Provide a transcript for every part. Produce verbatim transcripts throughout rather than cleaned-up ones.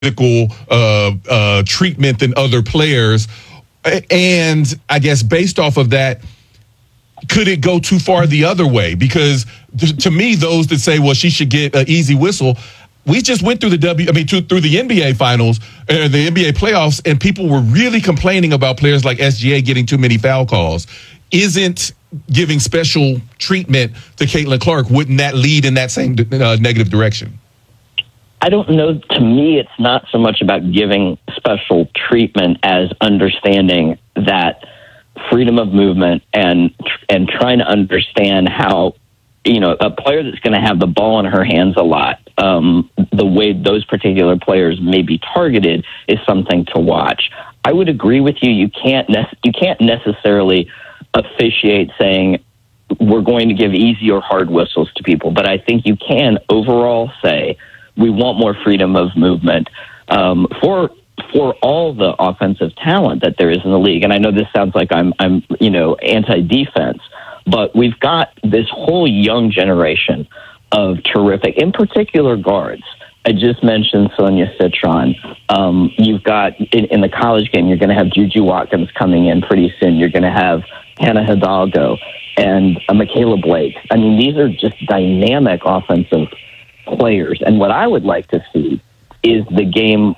physical uh, uh, treatment than other players. And I guess based off of that, could it go too far the other way? Because th- to me, those that say, well, she should get an easy whistle, we just went through the W. I mean, to, through the N B A finals, uh, the N B A playoffs, and people were really complaining about players like S G A getting too many foul calls. Isn't giving special treatment to Caitlin Clark, wouldn't that lead in that same uh, negative direction? I don't know. To me, it's not so much about giving special treatment as understanding that freedom of movement and and trying to understand how, you know, a player that's going to have the ball in her hands a lot, um, the way those particular players may be targeted is something to watch. I would agree with you. You can't nec- you can't necessarily officiate saying we're going to give easy or hard whistles to people, but I think you can overall say we want more freedom of movement um, for for all the offensive talent that there is in the league. And I know this sounds like I'm I'm you know anti-defense, but we've got this whole young generation of terrific, in particular, guards. I just mentioned Sonia Citron. Um, you've got in, in the college game, you're going to have Juju Watkins coming in pretty soon. You're going to have Hannah Hidalgo and uh, Michaela Blake. I mean, these are just dynamic offensive players. And what I would like to see is the game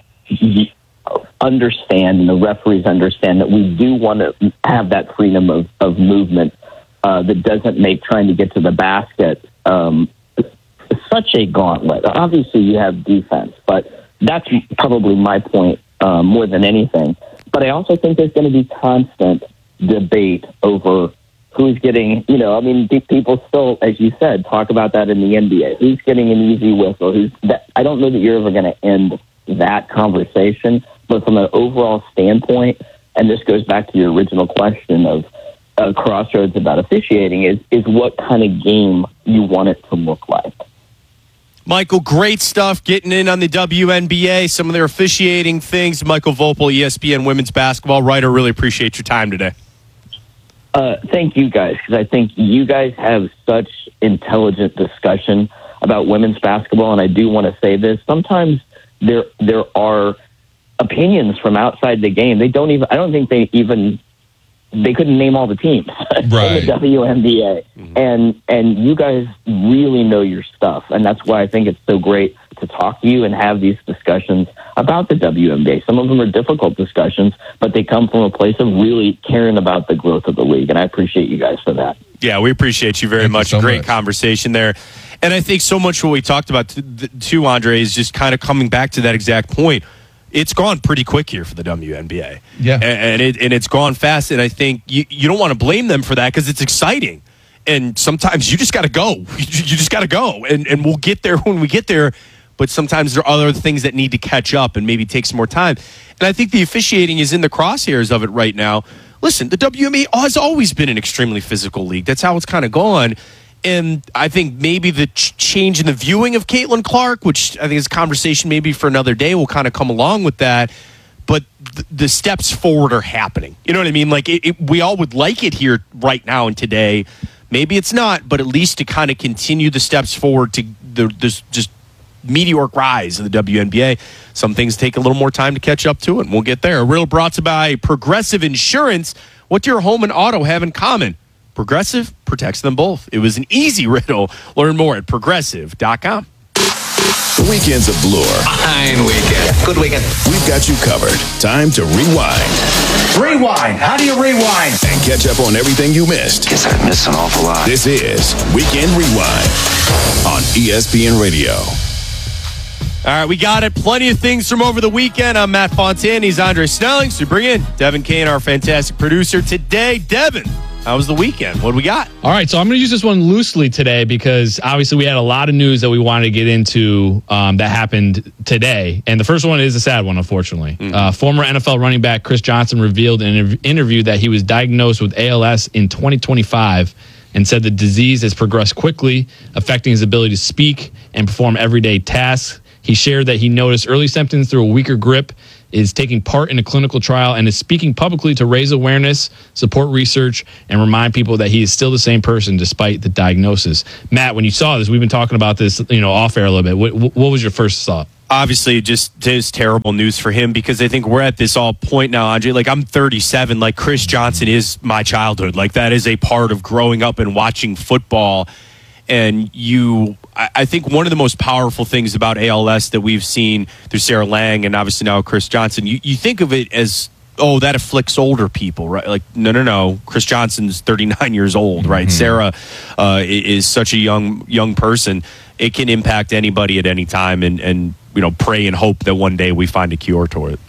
understand and the referees understand that we do want to have that freedom of, of movement uh, that doesn't make trying to get to the basket um, such a gauntlet. Obviously, you have defense, but that's probably my point uh, more than anything. But I also think there's going to be constant debate over who's getting, you know, I mean, people still, as you said, talk about that in the N B A. Who's getting an easy whistle? Who's that? I don't know that you're ever going to end that conversation. But from an overall standpoint, and this goes back to your original question of uh, Crossroads about officiating, is is what kind of game you want it to look like. Michael, great stuff getting in on the W N B A, some of their officiating things. Michael Vopel, E S P N women's basketball writer. Really appreciate your time today. Uh, thank you guys, because I think you guys have such intelligent discussion about women's basketball, and I do want to say this. Sometimes there there are opinions from outside the game. They don't even, I don't think they even, they couldn't name all the teams right. in the W N B A. Mm-hmm. And, and you guys really know your stuff. And that's why I think it's so great to talk to you and have these discussions about the W N B A. Some of them are difficult discussions, but they come from a place of really caring about the growth of the league. And I appreciate you guys for that. Yeah, we appreciate you very Thank much. You so Great much. conversation there. And I think so much what we talked about too, Andre, is just kind of coming back to that exact point. It's gone pretty quick here for the W N B A. Yeah. And, and, it, and it's gone fast. And I think you, you don't want to blame them for that because it's exciting. And sometimes you just got to go. You, you just got to go. And, and we'll get there when we get there. But sometimes there are other things that need to catch up and maybe take some more time. And I think the officiating is in the crosshairs of it right now. Listen, the W N B A has always been an extremely physical league. That's how it's kind of gone. And I think maybe the ch- change in the viewing of Caitlin Clark, which I think is a conversation maybe for another day, will kind of come along with that. But th- the steps forward are happening. You know what I mean? Like it, it, we all would like it here right now and today. Maybe it's not, but at least to kind of continue the steps forward to the this just meteoric rise of the W N B A. Some things take a little more time to catch up to it, and we'll get there. A riddle brought to you by Progressive Insurance. What do your home and auto have in common? Progressive protects them both. It was an easy riddle. Learn more at progressive dot com. The weekend's a blur. Fine weekend. Good weekend. We've got you covered. Time to rewind. Rewind. How do you rewind? And catch up on everything you missed. Guess I missed an awful lot. This is Weekend Rewind on E S P N Radio. All right, we got it. Plenty of things from over the weekend. I'm Matt Fontaine. He's Andre Snelling. So bring in Devin Kane, our fantastic producer today. Devin, how was the weekend? What do we got? All right, so I'm going to use this one loosely today because obviously we had a lot of news that we wanted to get into um, that happened today. And the first one is a sad one, unfortunately. Mm-hmm. Uh, former N F L running back Chris Johnson revealed in an interview that he was diagnosed with A L S in twenty twenty-five and said the disease has progressed quickly, affecting his ability to speak and perform everyday tasks. He shared that he noticed early symptoms through a weaker grip, is taking part in a clinical trial, and is speaking publicly to raise awareness, support research, and remind people that he is still the same person despite the diagnosis. Matt, when you saw this, we've been talking about this, you know, off air a little bit. What, what was your first thought? obviously just is terrible news for him because I think we're at this all point now, Andre. Like, I'm thirty-seven. Like, Chris Johnson is my childhood. Like, that is a part of growing up and watching football. And you, I, I think one of the most powerful things about A L S that we've seen through Sarah Lang and obviously now Chris Johnson, you, you think of it as, oh, that afflicts older people, right? Like, no, no, no. Chris Johnson's thirty-nine years old, right? Mm-hmm. Sarah uh, is such a young young person. It can impact anybody at any time, and, and you know, pray and hope that one day we find a cure to it.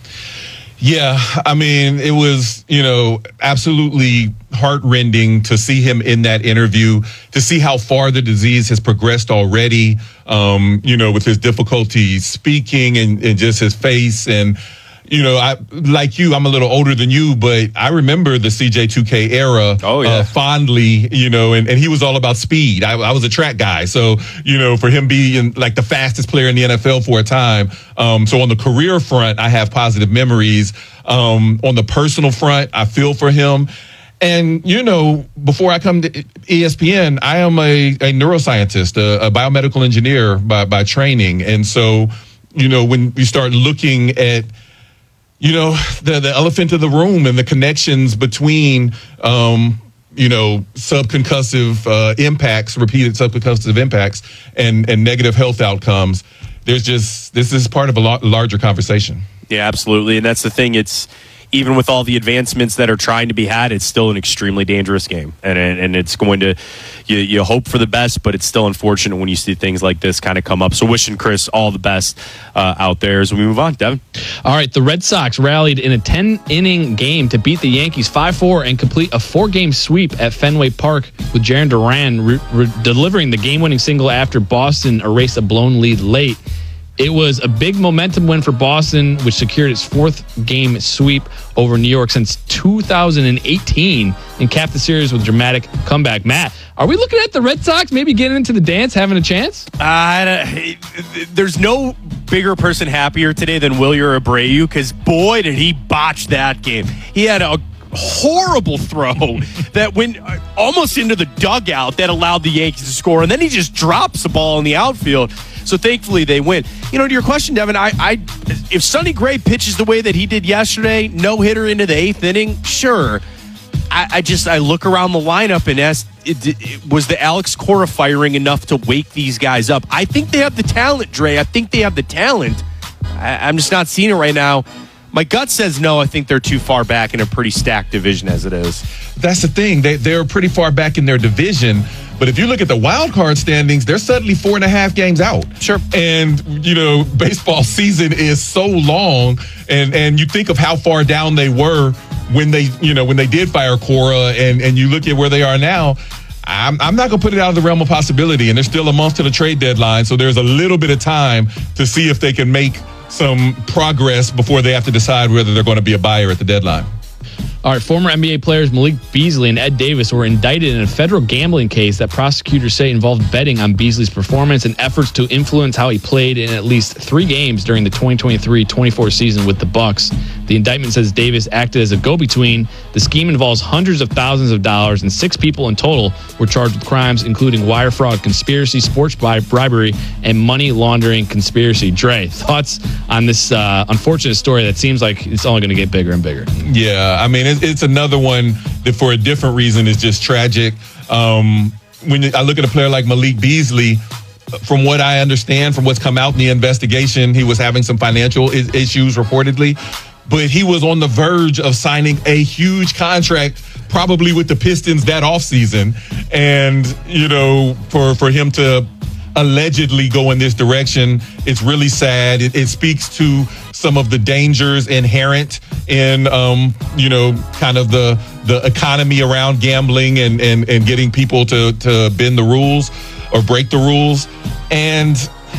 Yeah, I mean, it was, you know, absolutely heartrending to see him in that interview, to see how far the disease has progressed already, um, you know, with his difficulty speaking and, and just his face. And, you know, I like you, I'm a little older than you, but I remember the C J two K era oh, yeah. uh, fondly, you know, and, and he was all about speed. I, I was a track guy. So, you know, for him being like the fastest player in the N F L for a time. Um, so on the career front, I have positive memories. Um, on the personal front, I feel for him. And, you know, before I come to E S P N, I am a, a neuroscientist, a, a biomedical engineer by, by training. And so, you know, when you start looking at, you know, the, the elephant in the room and the connections between, um, you know, subconcussive uh, impacts, repeated subconcussive impacts and, and negative health outcomes, there's just, this is part of a lot larger conversation. Yeah, absolutely. And that's the thing. It's, even with all the advancements that are trying to be had, it's still an extremely dangerous game. And and it's going to, you, you hope for the best, but it's still unfortunate when you see things like this kind of come up. So wishing Chris all the best uh, out there as we move on. Devin? All right, the Red Sox rallied in a ten-inning game to beat the Yankees five four and complete a four-game sweep at Fenway Park with Jarren Duran re- re- delivering the game-winning single after Boston erased a blown lead late. It was a big momentum win for Boston, which secured its fourth game sweep over New York since two thousand eighteen and capped the series with a dramatic comeback. Matt, are we looking at the Red Sox maybe getting into the dance, having a chance? Uh, there's no bigger person happier today than Wilyer Abreu because, boy, did he botch that game. He had a horrible throw that went almost into the dugout that allowed the Yankees to score, and then he just drops the ball in the outfield. So thankfully they win. You know, to your question, Devin, I, I if Sonny Gray pitches the way that he did yesterday, no hitter into the eighth inning, sure. I, I just I look around the lineup and ask, it, it, was the Alex Cora firing enough to wake these guys up? I think they have the talent, Dre. I think they have the talent. I, I'm just not seeing it right now. My gut says no. I think they're too far back in a pretty stacked division as it is. That's the thing. They, they're pretty far back in their division. But if you look at the wild card standings, they're suddenly four and a half games out. Sure. And, you know, baseball season is so long. And, and you think of how far down they were when they, you know, when they did fire Cora, and, and you look at where they are now. I'm, I'm not going to put it out of the realm of possibility. And there's still a month to the trade deadline. So there's a little bit of time to see if they can make some progress before they have to decide whether they're going to be a buyer at the deadline. All right, former N B A players Malik Beasley and Ed Davis were indicted in a federal gambling case that prosecutors say involved betting on Beasley's performance and efforts to influence how he played in at least three games during the twenty twenty-three twenty-four season with the Bucks. The indictment says Davis acted as a go-between. The scheme involves hundreds of thousands of dollars, and six people in total were charged with crimes including wire fraud, conspiracy, sports bribery, and money laundering conspiracy. Dre, thoughts on this uh, unfortunate story that seems like it's only going to get bigger and bigger? Yeah, I mean, it's another one that for a different reason is just tragic. Um, when I look at a player like Malik Beasley, from what I understand, from what's come out in the investigation, he was having some financial I- issues reportedly, but he was on the verge of signing a huge contract, probably with the Pistons that offseason. And, you know, for, for him to allegedly go in this direction, it's really sad. It, it speaks to some of the dangers inherent in, um, you know, kind of the the economy around gambling and, and, and getting people to, to bend the rules or break the rules. And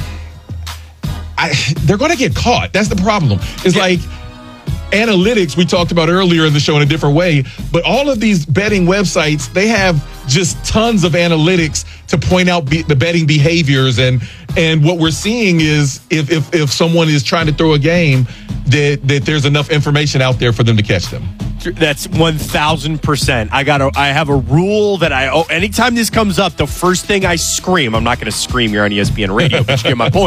I, they're going to get caught. That's the problem. It's like analytics we talked about earlier in the show in a different way, but all of these betting websites, they have just tons of analytics to point out be, the betting behaviors. And and what we're seeing is if, if if someone is trying to throw a game, that that there's enough information out there for them to catch them. That's one thousand percent. I got. I have a rule that I. Oh, anytime this comes up, the first thing I scream. I'm not going to scream here on E S P N Radio, but you get my point.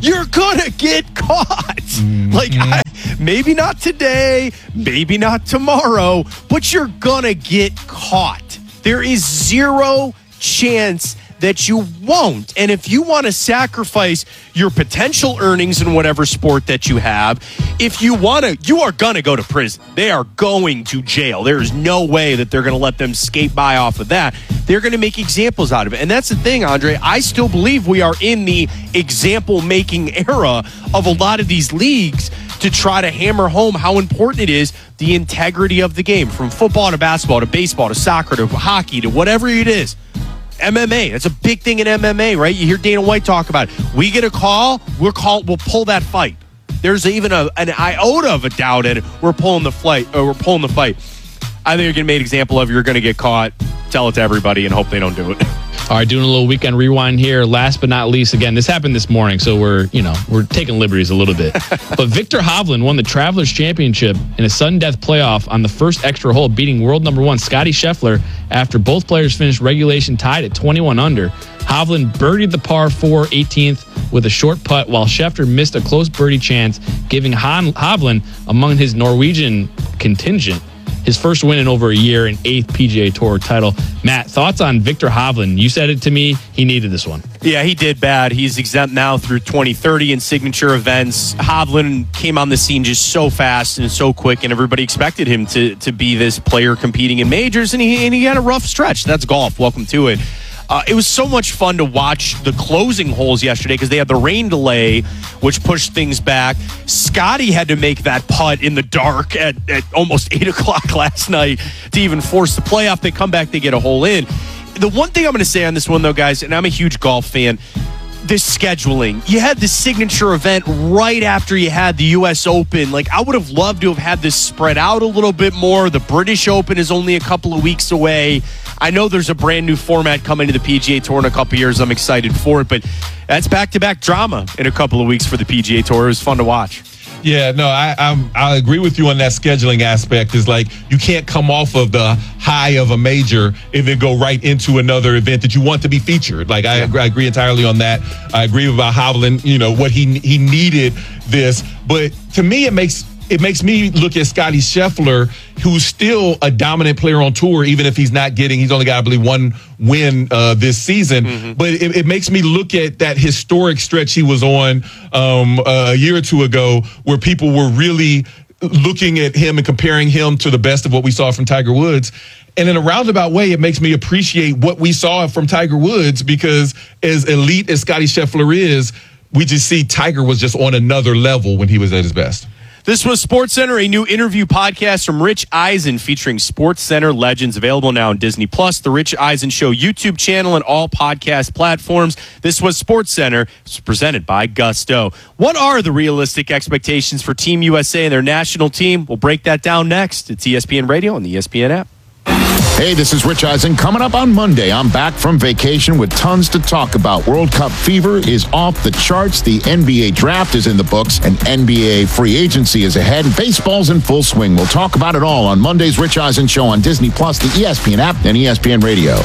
you're gonna get caught. Mm-hmm. Like, I, maybe not today, maybe not tomorrow, but you're gonna get caught. There is zero chance that you won't. And if you want to sacrifice your potential earnings in whatever sport that you have, if you want to, you are going to go to prison. They are going to jail. There is no way that they're going to let them skate by off of that. They're going to make examples out of it. And that's the thing, Andre. I still believe we are in the example-making era of a lot of these leagues to try to hammer home how important it is, the integrity of the game, from football to basketball to baseball to soccer to hockey to whatever it is. M M A, that's a big thing in M M A, right? You hear Dana White talk about it. We get a call, we're call, we'll pull that fight. There's even a, an iota of a doubt in it. We're pulling the flight, or we're pulling the fight. I think you're getting made an example of. You're going to get caught. Tell it to everybody and hope they don't do it. All right, doing a little weekend rewind here. Last but not least, again, this happened this morning, so we're, you know, we're taking liberties a little bit. But Viktor Hovland won the Travelers Championship in a sudden death playoff on the first extra hole, beating world number one Scotty Scheffler after both players finished regulation tied at twenty-one under. Hovland birdied the par four eighteenth with a short putt, while Scheffler missed a close birdie chance, giving Hovland, among his Norwegian contingent, his first win in over a year and eighth P G A Tour title. Matt, thoughts on Viktor Hovland? You said it to me. He needed this one. Yeah, he did bad. He's exempt now through twenty thirty in signature events. Hovland came on the scene just so fast and so quick, and everybody expected him to to be this player competing in majors, and he, and he had a rough stretch. That's golf. Welcome to it. Uh, it was so much fun to watch the closing holes yesterday because they had the rain delay, which pushed things back. Scotty had to make that putt in the dark at, at almost eight o'clock last night to even force the playoff. They come back, they get a hole in. The one thing I'm going to say on this one, though, guys, and I'm a huge golf fan, this scheduling. You had the signature event right after you had the U S Open. Like, I would have loved to have had this spread out a little bit more. The British Open is only a couple of weeks away. I know there's a brand new format coming to the P G A Tour in a couple of years. I'm excited for it, but that's back-to-back drama in a couple of weeks for the P G A Tour. It was fun to watch. Yeah, no, I I'm, I agree with you on that scheduling aspect. Is like you can't come off of the high of a major and then go right into another event that you want to be featured. Like I, agree, I agree entirely on that. I agree about Hovland. You know what he he needed this, but to me it makes. It makes me look at Scotty Scheffler, who's still a dominant player on tour, even if he's not getting, he's only got, I believe, one win uh, this season. Mm-hmm. But it, it makes me look at that historic stretch he was on um, uh, a year or two ago, where people were really looking at him and comparing him to the best of what we saw from Tiger Woods. And in a roundabout way, it makes me appreciate what we saw from Tiger Woods, because as elite as Scotty Scheffler is, we just see Tiger was just on another level when he was at his best. This was SportsCenter, a new interview podcast from Rich Eisen featuring SportsCenter legends, available now on Disney Plus, the Rich Eisen Show YouTube channel, and all podcast platforms. This was SportsCenter. It's presented by Gusto. What are the realistic expectations for Team U S A and their national team? We'll break that down next. It's E S P N Radio and the E S P N app. Hey, this is Rich Eisen. Coming up on Monday, I'm back from vacation with tons to talk about. World Cup fever is off the charts. The N B A draft is in the books, and N B A free agency is ahead. Baseball's in full swing. We'll talk about it all on Monday's Rich Eisen Show on Disney Plus, the E S P N app, and E S P N Radio.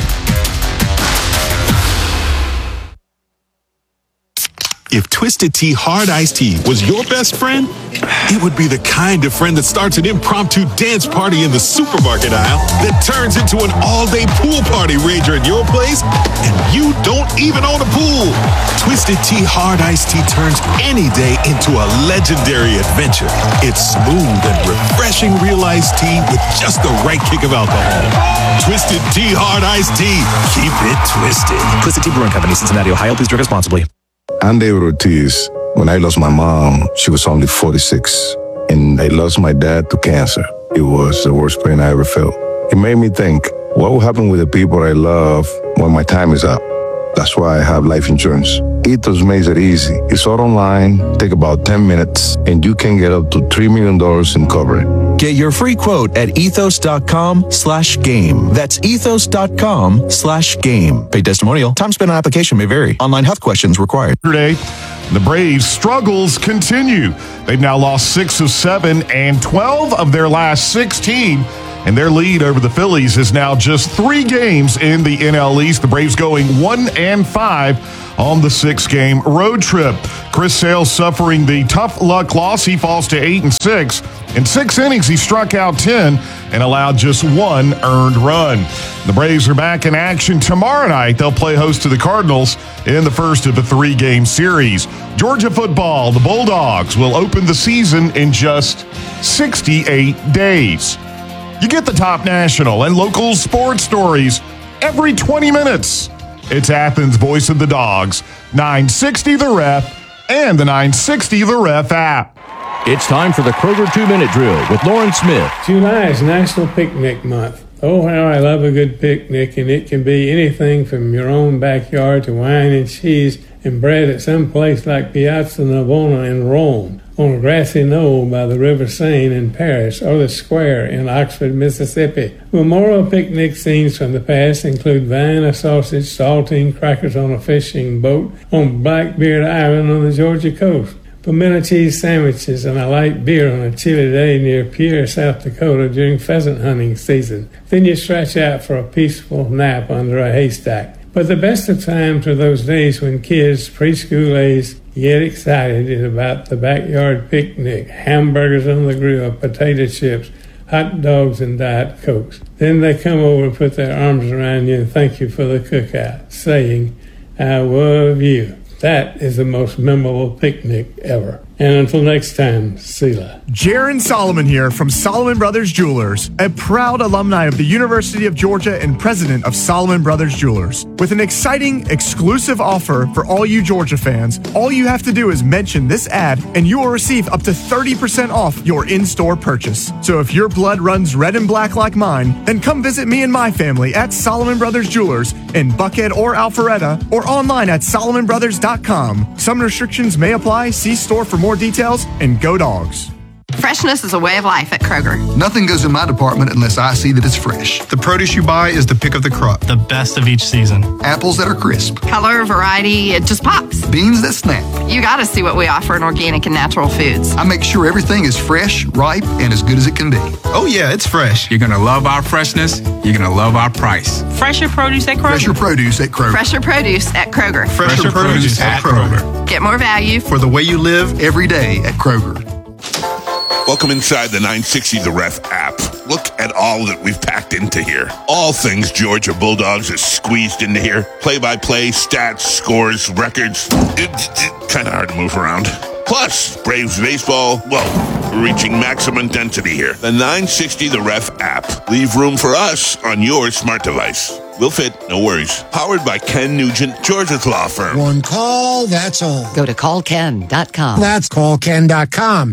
If Twisted Tea Hard Iced Tea was your best friend, it would be the kind of friend that starts an impromptu dance party in the supermarket aisle that turns into an all-day pool party rager at your place, and you don't even own a pool. Twisted Tea Hard Iced Tea turns any day into a legendary adventure. It's smooth and refreshing real iced tea with just the right kick of alcohol. Twisted Tea Hard Iced Tea. Keep it twisted. Twisted Tea Brewing Company, Cincinnati, Ohio. Please drink responsibly. I'm David Ortiz. When I lost my mom, she was only forty-six. And I lost my dad to cancer. It was the worst pain I ever felt. It made me think, what will happen with the people I love when my time is up? That's why I have life insurance. Ethos makes it easy. It's all online, take about ten minutes, and you can get up to three million dollars in coverage. Get your free quote at ethos.com slash game. That's ethos.com slash game. Paid testimonial. Time spent on application may vary. Online health questions required. Today, the Braves' struggles continue. They've now lost six of seven and twelve of their last sixteen. And their lead over the Phillies is now just three games in the N L East. The Braves going one and five on the six-game road trip. Chris Sale suffering the tough luck loss. He falls to eight and six. In six innings, he struck out ten and allowed just one earned run. The Braves are back in action tomorrow night. They'll play host to the Cardinals in the first of a three-game series. Georgia football, the Bulldogs, will open the season in just sixty-eight days. You get the top national and local sports stories every twenty minutes. It's Athens' Voice of the Dogs, nine sixty The Ref, and the nine sixty The Ref app. It's time for the Kroger two-minute drill with Lauren Smith. July is National Picnic Month. Oh, how I love a good picnic, and it can be anything from your own backyard to wine and cheese and bread at some place like Piazza Navona in Rome, on a grassy knoll by the River Seine in Paris, or the Square in Oxford, Mississippi. Memorial picnic scenes from the past include vine, a sausage, saltine crackers on a fishing boat on Blackbeard Island on the Georgia coast, pimento cheese sandwiches, and a light beer on a chilly day near Pierre, South Dakota during pheasant hunting season. Then you stretch out for a peaceful nap under a haystack. But the best of times are those days when kids, preschool age, get excited about the backyard picnic, hamburgers on the grill, potato chips, hot dogs, and Diet Cokes. Then they come over and put their arms around you and thank you for the cookout, saying, "I love you." That is the most memorable picnic ever. And until next time, Selah. Jaron Solomon here from Solomon Brothers Jewelers, a proud alumni of the University of Georgia and president of Solomon Brothers Jewelers. With an exciting, exclusive offer for all you Georgia fans, all you have to do is mention this ad and you will receive up to thirty percent off your in-store purchase. So if your blood runs red and black like mine, then come visit me and my family at Solomon Brothers Jewelers in Buckhead or Alpharetta, or online at solomon brothers dot com. Some restrictions may apply. See store for more details, and go Dogs. Freshness is a way of life at Kroger. Nothing goes in my department unless I see that it's fresh. The produce you buy is the pick of the crop. The best of each season. Apples that are crisp. Color, variety, it just pops. Beans that snap. You gotta see what we offer in organic and natural foods. I make sure everything is fresh, ripe, and as good as it can be. Oh yeah, it's fresh. You're gonna love our freshness. You're gonna love our price. Fresher produce at Kroger. Fresher produce at Kroger. Fresher produce at Kroger. Fresher, Fresher produce, produce at Kroger. Kroger. Get more value for the way you live every day at Kroger. Welcome inside the nine sixty The Ref app. Look at all that we've packed into here. All things Georgia Bulldogs is squeezed into here. Play-by-play, stats, scores, records. It's, it's kind of hard to move around. Plus, Braves baseball, well, we're reaching maximum density here. The nine sixty The Ref app. Leave room for us on your smart device. We'll fit, no worries. Powered by Ken Nugent, Georgia's law firm. One call, that's all. Go to call ken dot com. That's call ken dot com.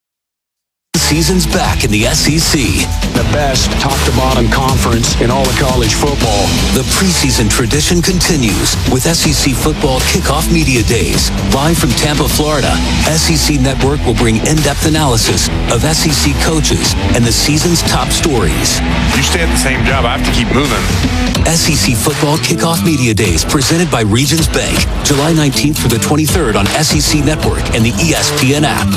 Season's back in the S E C. The best top-to-bottom conference in all of college football. The preseason tradition continues with S E C Football Kickoff Media Days. Live from Tampa, Florida, S E C Network will bring in-depth analysis of S E C coaches and the season's top stories. You stay at the same job, I have to keep moving. S E C Football Kickoff Media Days presented by Regions Bank. July nineteenth through the twenty-third on S E C Network and the E S P N app.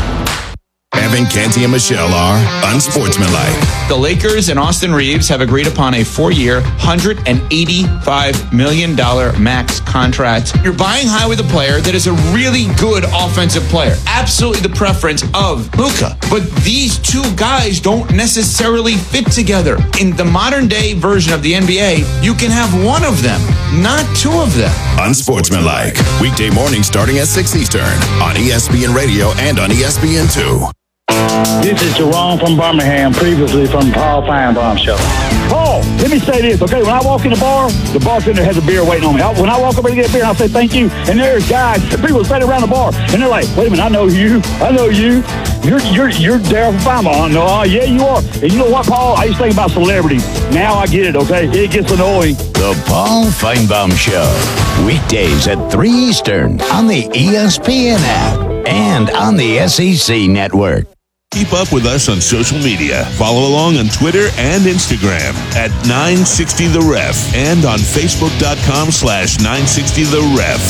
Evan, Canty, and Michelle are unsportsmanlike. The Lakers and Austin Reeves have agreed upon a four-year, one hundred eighty-five million dollars max contract. You're buying high with a player that is a really good offensive player. Absolutely the preference of Luka. But these two guys don't necessarily fit together. In the modern-day version of the N B A, you can have one of them, not two of them. Unsportsmanlike. Weekday morning starting at six Eastern on E S P N Radio and on E S P N two. This is Jerome from Birmingham, previously from Paul Feinbaum Show. Paul, let me say this, okay? When I walk in the bar, the bartender has a beer waiting on me. I, when I walk over to get a beer, I say thank you, and there's guys, people standing around the bar, and they're like, wait a minute, I know you, I know you. You're you're you're Daryl from Feinbaum. No, uh, yeah, you are. And you know what, Paul? I used to think about celebrities. Now I get it, okay? It gets annoying. The Paul Feinbaum Show, weekdays at three Eastern on the E S P N app and on the S E C Network. Keep up with us on social media. Follow along on Twitter and Instagram at nine sixty The Ref and on Facebook.com slash 960 The Ref.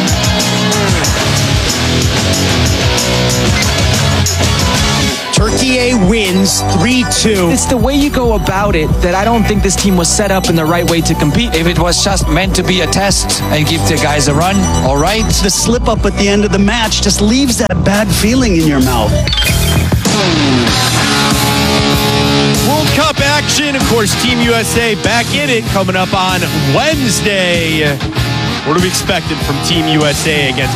Turkey A wins three two. It's the way you go about it that I don't think this team was set up in the right way to compete. If it was just meant to be a test and give the guys a run, all right. The slip up at the end of the match just leaves that bad feeling in your mouth. World Cup action, of course, Team U S A back in it coming up on Wednesday. What are we expecting from Team U S A against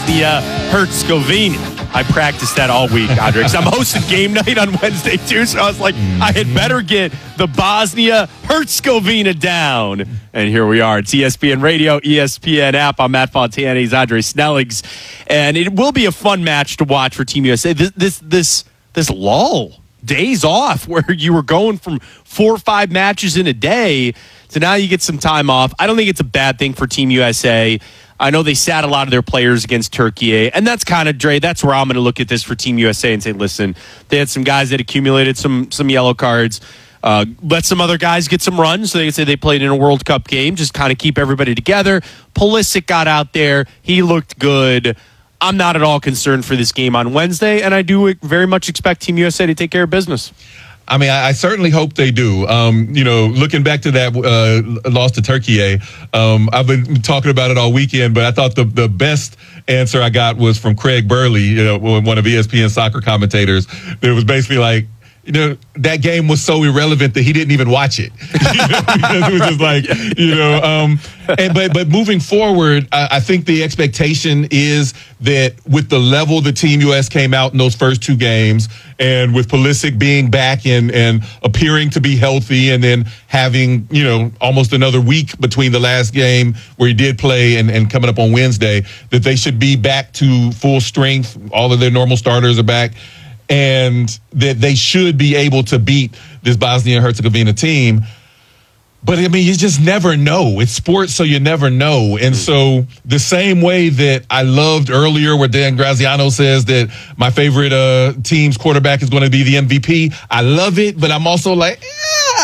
Bosnia-Herzegovina? I practiced that all week, Andre, because I'm hosting game night on Wednesday, too, so I was like, I had better get the Bosnia-Herzegovina down. And here we are. It's E S P N Radio, E S P N app. I'm Matt Fontana. He's Andre Snelligs. And it will be a fun match to watch for Team U S A. This, this, this, this lull, days off, where you were going from four or five matches in a day to now you get some time off. I don't think it's a bad thing for Team U S A. I know they sat a lot of their players against Turkey, and that's kind of, Dre, that's where I'm going to look at this for Team U S A and say, listen, they had some guys that accumulated some some yellow cards. Uh, let some other guys get some runs so they can say they played in a World Cup game, just kind of keep everybody together. Pulisic got out there. He looked good. I'm not at all concerned for this game on Wednesday, and I do very much expect Team U S A to take care of business. I mean, I, I certainly hope they do. Um, you know, looking back to that uh, loss to Turkey, um, I've been talking about it all weekend, but I thought the, the best answer I got was from Craig Burley, you know, one of E S P N soccer commentators. It was basically like, you know, that game was so irrelevant that he didn't even watch it. You know, because it was just like, you know, um, and, but but moving forward, I, I think the expectation is that with the level the Team U S came out in those first two games, and with Pulisic being back and, and appearing to be healthy, and then having, you know, almost another week between the last game where he did play and, and coming up on Wednesday, that they should be back to full strength. All of their normal starters are back. And that they should be able to beat this Bosnia and Herzegovina team. But, I mean, you just never know. It's sports, so you never know. And so the same way that I loved earlier where Dan Graziano says that my favorite uh, team's quarterback is going to be the M V P, I love it, but I'm also like, eh,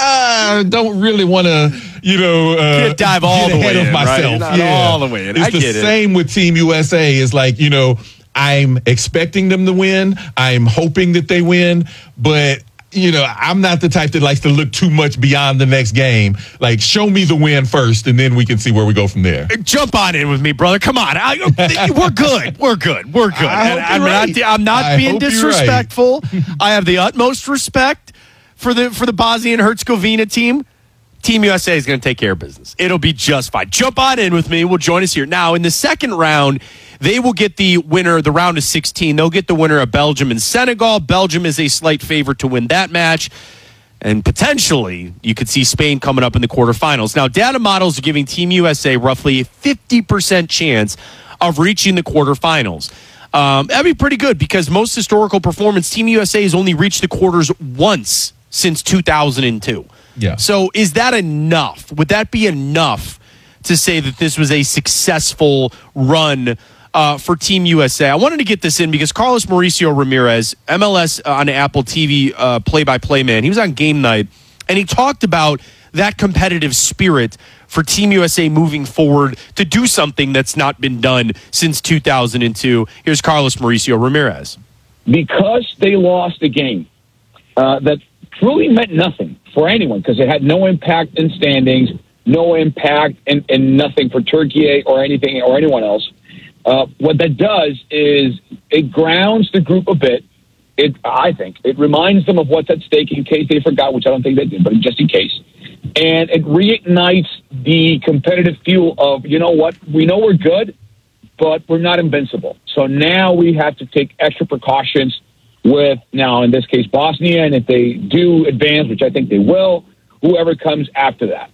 I don't really want to, you know, uh, dive all get the ahead way of in, myself. right? Not yeah. all the way in. It's I the get it. same with Team U S A. It's like, you know, I'm expecting them to win. I'm hoping that they win, but you know, I'm not the type that likes to look too much beyond the next game. Like, show me the win first, and then we can see where we go from there. Jump on in with me, brother. Come on. I, we're good. We're good. We're good. I And hope I'm, you're not, right. I'm not I being hope you're disrespectful. I have the utmost respect for the for the Bosnia and Herzegovina team. Team U S A is going to take care of business. It'll be just fine. Jump on in with me. We'll join us here. Now, in the second round, they will get the winner, the round of sixteen. They'll get the winner of Belgium and Senegal. Belgium is a slight favorite to win that match. And potentially, you could see Spain coming up in the quarterfinals. Now, data models are giving Team U S A roughly a fifty percent chance of reaching the quarterfinals. Um, that'd be pretty good because most historical performance, Team U S A has only reached the quarters once since two thousand two. Yeah. So is that enough? Would that be enough to say that this was a successful run uh, for Team U S A? I wanted to get this in because Carlos Mauricio Ramirez, M L S on Apple T V uh, play-by-play man, he was on game night, and he talked about that competitive spirit for Team U S A moving forward to do something that's not been done since two thousand two. Here's Carlos Mauricio Ramirez. Because they lost a game uh, that truly meant nothing for anyone because it had no impact in standings, no impact and, and nothing for Turkey or anything or anyone else. Uh, what that does is it grounds the group a bit. It, I think, it reminds them of what's at stake in case they forgot, which I don't think they did, but just in case. And it reignites the competitive fuel of, you know what, we know we're good, but we're not invincible. So now we have to take extra precautions with, now in this case, Bosnia, and if they do advance, which I think they will, whoever comes after that.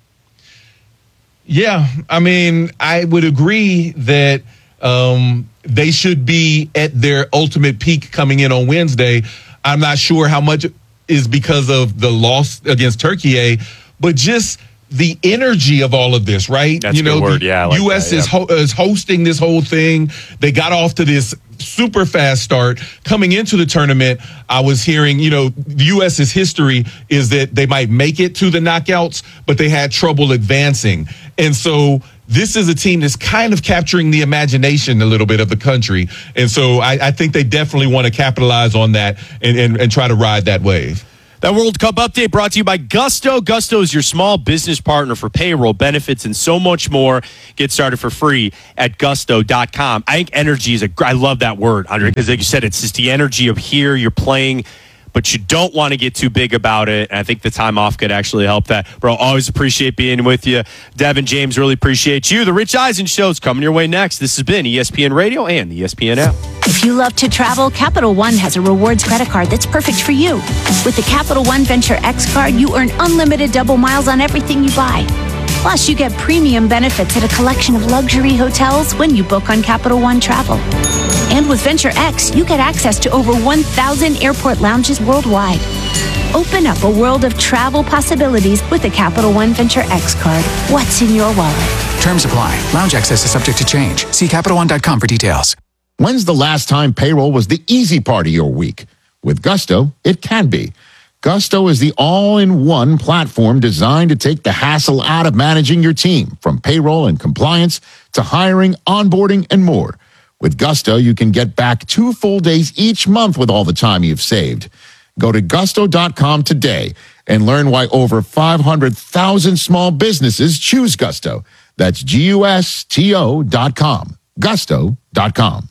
Yeah, I mean, I would agree that um, they should be at their ultimate peak coming in on Wednesday. I'm not sure how much is because of the loss against Turkey, but just the energy of all of this, right? That's you know, a good word. the Yeah, I like U S that, yeah. is ho- is hosting this whole thing. They got off to this super fast start coming into the tournament. I was hearing, you know, the U S's history is that they might make it to the knockouts, but they had trouble advancing. And so this is a team that's kind of capturing the imagination a little bit of the country. And so I, I think they definitely want to capitalize on that and, and, and try to ride that wave. That World Cup update brought to you by Gusto. Gusto is your small business partner for payroll, benefits, and so much more. Get started for free at gusto dot com. I think energy is a, I love that word, Andre, because like you said, it's just the energy of here, you're playing, but you don't want to get too big about it. And I think the time off could actually help that. Bro, always appreciate being with you. Devin, James, really appreciate you. The Rich Eisen Show is coming your way next. This has been E S P N Radio and the E S P N app. If you love to travel, Capital One has a rewards credit card that's perfect for you. With the Capital One Venture X card, you earn unlimited double miles on everything you buy. Plus, you get premium benefits at a collection of luxury hotels when you book on Capital One Travel. And with Venture X, you get access to over one thousand airport lounges worldwide. Open up a world of travel possibilities with the Capital One Venture X card. What's in your wallet? Terms apply. Lounge access is subject to change. See Capital One dot com for details. When's the last time payroll was the easy part of your week? With Gusto, it can be. Gusto is the all-in-one platform designed to take the hassle out of managing your team, from payroll and compliance to hiring, onboarding, and more. With Gusto, you can get back two full days each month with all the time you've saved. Go to gusto dot com today and learn why over five hundred thousand small businesses choose Gusto. That's G U S T O dot com. gusto dot com.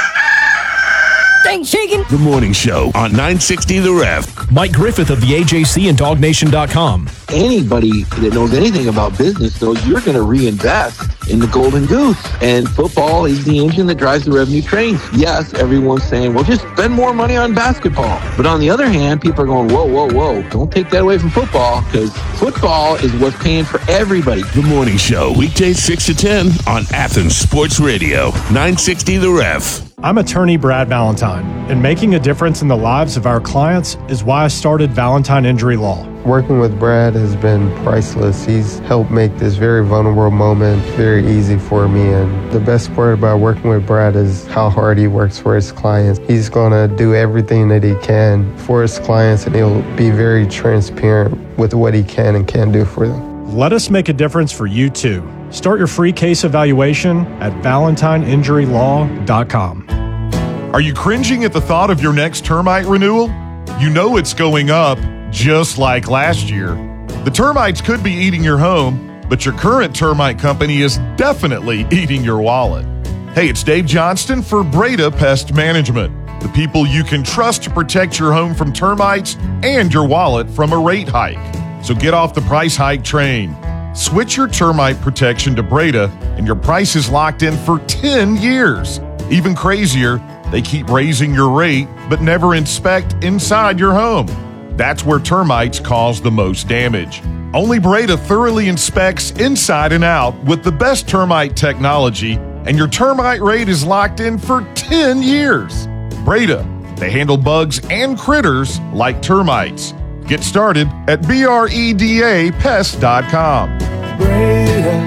Thanks, Shakin'. The Morning Show on nine sixty The Ref. Mike Griffith of the A J C and dog nation dot com. Anybody that knows anything about business knows you're going to reinvest in the golden goose. And football is the engine that drives the revenue train. Yes, everyone's saying, well, just spend more money on basketball. But on the other hand, people are going, whoa, whoa, whoa, don't take that away from football, because football is what's paying for everybody. The Morning Show, weekdays six to ten on Athens Sports Radio, nine sixty The Ref. I'm attorney Brad Valentine, and making a difference in the lives of our clients is why I started Valentine Injury Law. Working with Brad has been priceless. He's helped make this very vulnerable moment very easy for me, and the best part about working with Brad is how hard he works for his clients. He's going to do everything that he can for his clients, and he'll be very transparent with what he can and can't do for them. Let us make a difference for you too. Start your free case evaluation at valentine injury law dot com. Are you cringing at the thought of your next termite renewal? You know it's going up, just like last year. The termites could be eating your home, but your current termite company is definitely eating your wallet. Hey, it's Dave Johnston for Breda Pest Management, the people you can trust to protect your home from termites and your wallet from a rate hike. So get off the price hike train. Switch your termite protection to Breda, and your price is locked in for ten years. Even crazier, they keep raising your rate, but never inspect inside your home. That's where termites cause the most damage. Only Breda thoroughly inspects inside and out with the best termite technology, and your termite rate is locked in for ten years. Breda, they handle bugs and critters like termites. Get started at breda pest dot com. Breda,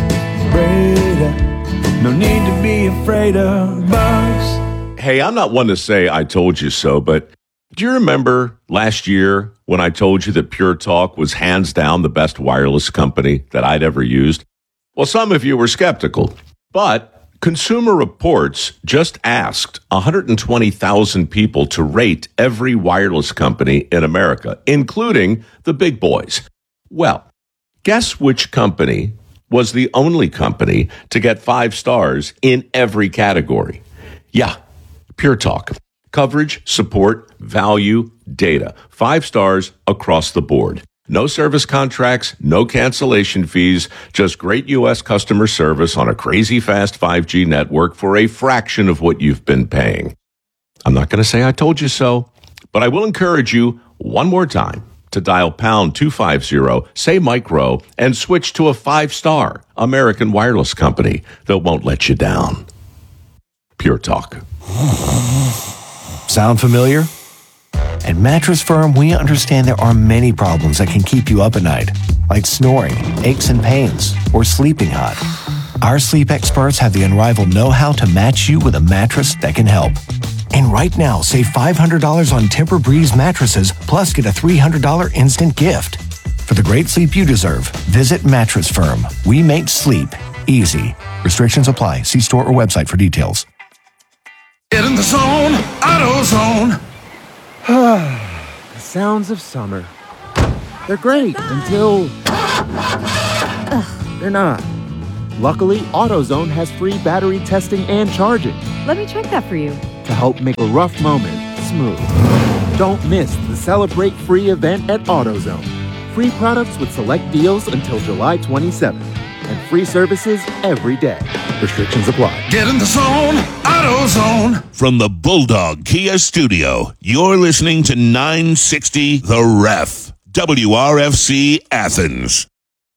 Breda, no need to be afraid of bugs. Hey, I'm not one to say I told you so, but do you remember last year when I told you that Pure Talk was hands down the best wireless company that I'd ever used? Well, some of you were skeptical, but Consumer Reports just asked one hundred twenty thousand people to rate every wireless company in America, including the big boys. Well, guess which company was the only company to get five stars in every category? Yeah, Pure Talk. Coverage, support, value, data. Five stars across the board. No service contracts, no cancellation fees, just great U S customer service on a crazy fast five G network for a fraction of what you've been paying. I'm not going to say I told you so, but I will encourage you one more time to dial pound two fifty, say micro, and switch to a five-star American wireless company that won't let you down. Pure Talk. Sound familiar? At Mattress Firm, we understand there are many problems that can keep you up at night, like snoring, aches and pains, or sleeping hot. Our sleep experts have the unrivaled know-how to match you with a mattress that can help. And right now, save five hundred dollars on Tempur-Breeze mattresses, plus get a three hundred dollars instant gift. For the great sleep you deserve, visit Mattress Firm. We make sleep Easy. Restrictions apply. See store or website for details. Get in the zone, AutoZone. The sounds of summer. They're great until they're not. Luckily, AutoZone has free battery testing and charging Let me check that for you. to help make a rough moment smooth. Don't miss the Celebrate Free event at AutoZone. Free products with select deals until July twenty-seventh. And free services every day. Restrictions apply. Get in the zone, AutoZone. From the Bulldog Kia Studio, you're listening to nine sixty The Ref, W R F C Athens.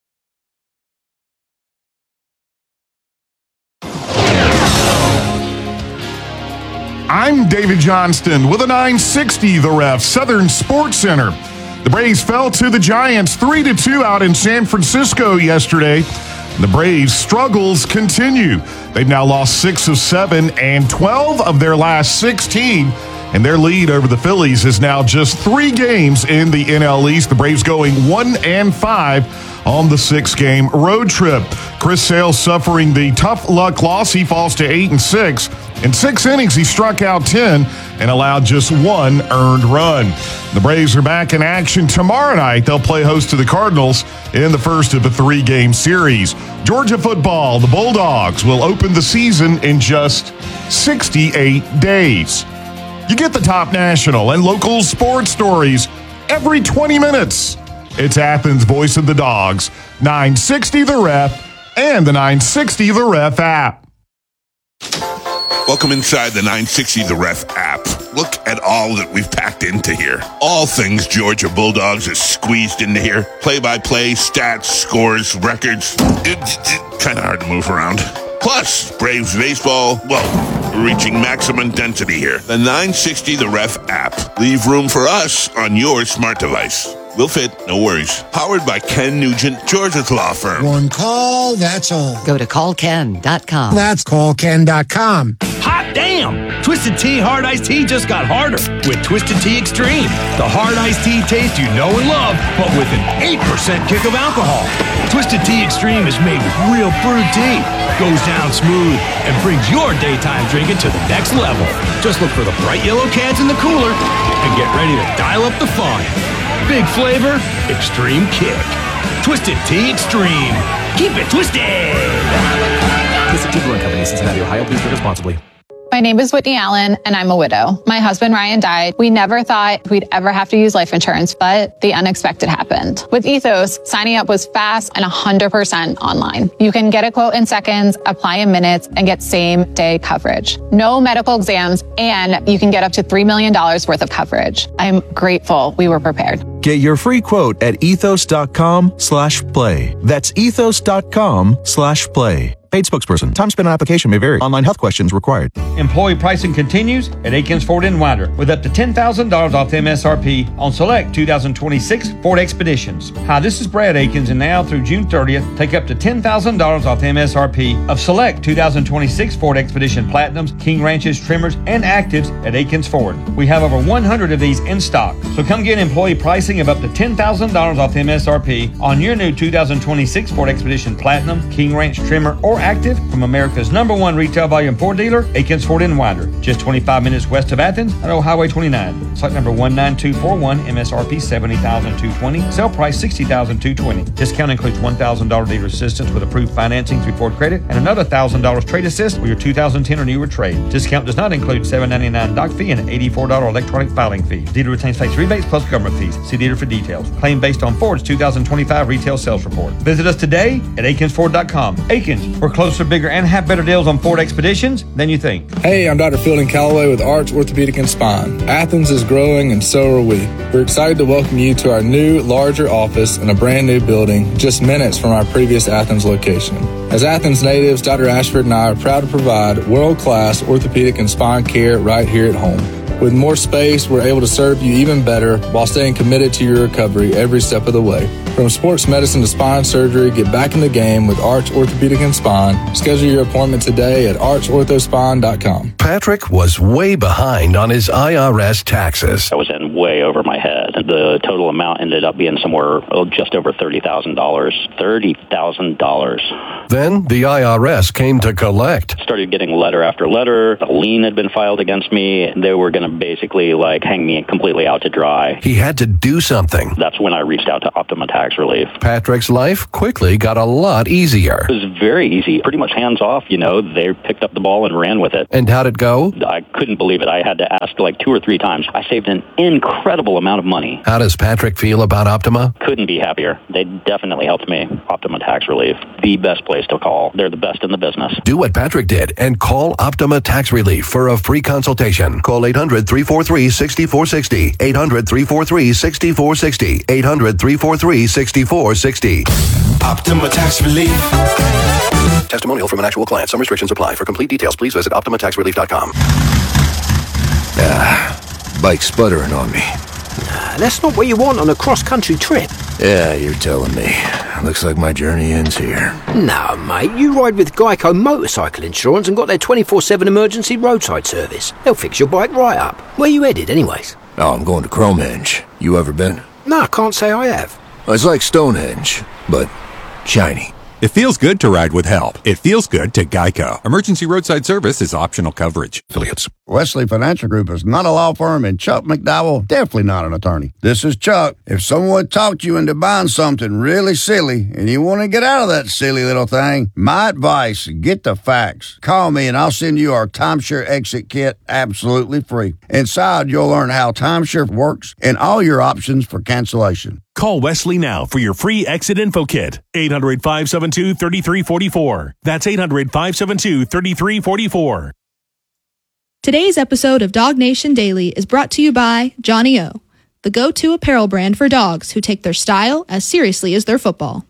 I'm David Johnston with a nine sixty The Ref, Southern Sports Center. The Braves fell to the Giants three to two out in San Francisco yesterday. The Braves' struggles continue. They've now lost six of seven and twelve of their last sixteen. And their lead over the Phillies is now just three games in the N L East. The Braves going one and five on the six-game road trip. Chris Sale suffering the tough luck loss. He falls to eight and six. In six innings, he struck out ten and allowed just one earned run. The Braves are back in action tomorrow night. They'll play host to the Cardinals in the first of a three-game series. Georgia football, the Bulldogs, will open the season in just sixty-eight days. You get the top national and local sports stories every twenty minutes. It's Athens' Voice of the Dogs, nine sixty The Ref, and the nine sixty The Ref app. Welcome inside the nine sixty The Ref app. Look at all that we've packed into here. All things Georgia Bulldogs is squeezed into here. Play-by-play, stats, scores, records. It's, it's kind of hard to move around. Plus, Braves baseball, well, reaching maximum density here. The nine sixty The Ref app. Leave room for us on your smart device. We'll fit, no worries. Powered by Ken Nugent, Georgia's law firm. One call, that's all. Go to call ken dot com. That's call ken dot com. Hot damn! Twisted Tea Hard Iced Tea just got harder with Twisted Tea Extreme. The hard iced tea taste you know and love, but with an eight percent kick of alcohol. Twisted Tea Extreme is made with real brewed tea, goes down smooth, and brings your daytime drinking to the next level. Just look for the bright yellow cans in the cooler and get ready to dial up the fun. Big flavor, extreme kick. Twisted Tea Extreme. Keep it twisted. Twisted Tea Brewing Company, Cincinnati, Ohio. Please drink responsibly. My name is Whitney Allen, and I'm a widow. My husband, Ryan, died. We never thought we'd ever have to use life insurance, but the unexpected happened. With Ethos, signing up was fast and one hundred percent online. You can get a quote in seconds, apply in minutes, and get same-day coverage. No medical exams, and you can get up to three million dollars worth of coverage. I'm grateful we were prepared. Get your free quote at ethos.com slash play. That's ethos.com slash play. Paid spokesperson. Time spent on application may vary. Online health questions required. Employee pricing continues at Aikens Ford in Winder with up to ten thousand dollars off M S R P on select two thousand twenty-six Ford Expeditions. Hi, this is Brad Aikens, and now through June thirtieth, take up to ten thousand dollars off M S R P of select two thousand twenty-six Ford Expedition Platinums, King Ranches, Trimmers, and Actives at Aikens Ford. We have over one hundred of these in stock, so come get employee pricing of up to ten thousand dollars off M S R P on your new two thousand twenty-six Ford Expedition Platinum, King Ranch, Trimmer, or Active from America's number one retail volume Ford dealer, Aikens Ford in Winder, just twenty-five minutes west of Athens on Old Highway twenty-nine. Site number one nine two four one, M S R P seventy thousand two hundred twenty, sale price sixty thousand two hundred twenty. Discount includes one thousand dollars dealer assistance with approved financing through Ford Credit and another one thousand dollars trade assist with your two thousand ten or newer trade. Discount does not include seven ninety-nine doc fee and eighty-four dollars electronic filing fee. Dealer retains tax rebates plus government fees. See dealer for details. Claim based on Ford's two thousand twenty-five retail sales report. Visit us today at Aikens Ford dot com. Aikens, we're closer, bigger, and have better deals on Ford Expeditions than you think. Hey, I'm Doctor Fielding Calloway with Arch Orthopedic and Spine. Athens is growing, and so are we. We're excited to welcome you to our new, larger office in a brand new building just minutes from our previous Athens location. As Athens natives, Doctor Ashford and I are proud to provide world-class orthopedic and spine care right here at home. With more space, we're able to serve you even better while staying committed to your recovery every step of the way. From sports medicine to spine surgery, get back in the game with Arch Orthopedic and Spine. Schedule your appointment today at arch ortho spine dot com. Patrick was way behind on his I R S taxes. I was in way over my head. The total amount ended up being somewhere oh, just over thirty thousand dollars. thirty thousand dollars. Then the I R S came to collect. Started getting letter after letter. A lien had been filed against me. They were going to basically like hang me completely out to dry. He had to do something. That's when I reached out to Optima Tax Relief. Patrick's life quickly got a lot easier. It was very easy. Pretty much hands off, you know. They picked up the ball and ran with it. And how'd it go? I couldn't believe it. I had to ask like two or three times. I saved an incredible amount of money. How does Patrick feel about Optima? Couldn't be happier. They definitely helped me. Optima Tax Relief, the best place to call. They're the best in the business. Do what Patrick did and call Optima Tax Relief for a free consultation. Call eight hundred, three four three, six four six zero. eight hundred, three four three, six four six zero. eight hundred, three four three, six four six zero. Optima Tax Relief. Testimonial from an actual client. Some restrictions apply. For complete details, please visit optima tax relief dot com. Ah, bike's sputtering on me. Nah, that's not what you want on a cross-country trip. Yeah, you're telling me. Looks like my journey ends here. No, mate, you ride with Geico Motorcycle Insurance and got their twenty-four seven emergency roadside service. They'll fix your bike right up. Where you headed, anyways? Oh, I'm going to Cromehenge. You ever been? No, I can't say I have. It's like Stonehenge, but shiny. It feels good to ride with help. It feels good to Geico. Emergency roadside service is optional coverage. Affiliates. Wesley Financial Group is not a law firm, and Chuck McDowell definitely not an attorney. This is Chuck. If someone talked you into buying something really silly and you want to get out of that silly little thing, my advice, get the facts. Call me and I'll send you our timeshare exit kit absolutely free. Inside, you'll learn how timeshare works and all your options for cancellation. Call Wesley now for your free exit info kit. eight hundred, five seven two, three three four four. That's eight hundred, five seven two, three three four four. Today's episode of Dog Nation Daily is brought to you by Johnny O, the go-to apparel brand for dogs who take their style as seriously as their football.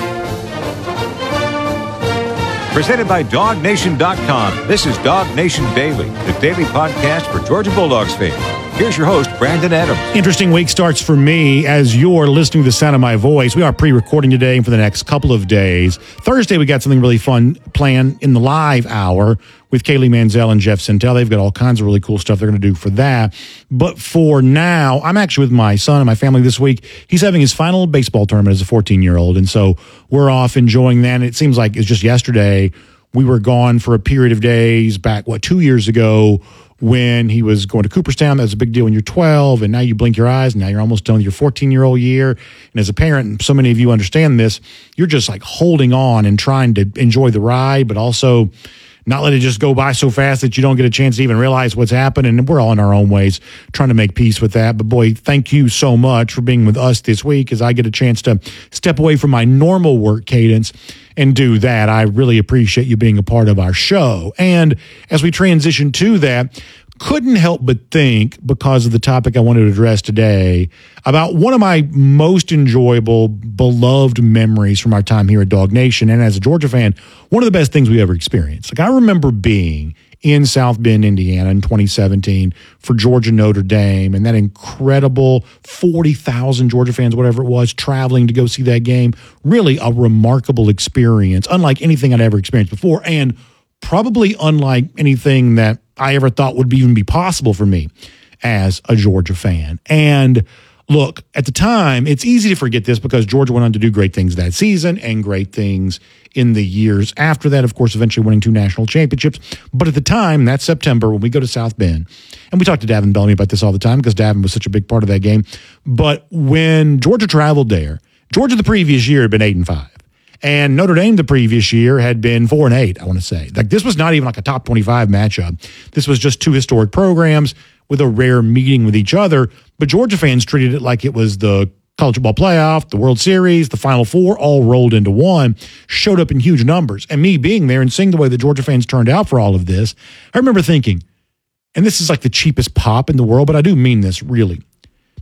Presented by dog nation dot com. This is Dog Nation Daily, the daily podcast for Georgia Bulldogs fans. Here's your host, Brandon Adams. Interesting week starts for me as you're listening to the sound of my voice. We are pre-recording today for the next couple of days. Thursday, we got something really fun planned in the live hour with Kaylee Manziel and Jeff Sintel. They've got all kinds of really cool stuff they're going to do for that. But for now, I'm actually with my son and my family this week. He's having his final baseball tournament as a fourteen-year-old, and so we're off enjoying that. And it seems like it's just yesterday we were gone for a period of days back, what, two years ago, when he was going to Cooperstown. That was a big deal when you're twelve, and now you blink your eyes, and now you're almost done with your fourteen-year-old year. And as a parent, and so many of you understand this, you're just like holding on and trying to enjoy the ride, but also not let it just go by so fast that you don't get a chance to even realize what's happened. And we're all in our own ways trying to make peace with that. But boy, thank you so much for being with us this week as I get a chance to step away from my normal work cadence and do that. I really appreciate you being a part of our show. And as we transition to that, couldn't help but think, because of the topic I wanted to address today, about one of my most enjoyable, beloved memories from our time here at Dog Nation. And as a Georgia fan, one of the best things we ever experienced. Like, I remember being in South Bend, Indiana in twenty seventeen for Georgia Notre Dame, and that incredible forty thousand Georgia fans, whatever it was, traveling to go see that game. Really a remarkable experience, unlike anything I'd ever experienced before, and probably unlike anything that I ever thought would even be possible for me as a Georgia fan. And look, at the time, it's easy to forget this because Georgia went on to do great things that season and great things in the years after that, of course, eventually winning two national championships. But at the time, that September, when we go to South Bend, and we talk to Davin Bellamy about this all the time because Davin was such a big part of that game. But when Georgia traveled there, Georgia the previous year had been eight and five. And Notre Dame the previous year had been four and eight, I want to say. Like, this was not even like a top twenty-five matchup. This was just two historic programs with a rare meeting with each other. But Georgia fans treated it like it was the college football playoff, the World Series, the Final Four, all rolled into one, showed up in huge numbers. And me being there and seeing the way the Georgia fans turned out for all of this, I remember thinking, and this is like the cheapest pop in the world, but I do mean this really,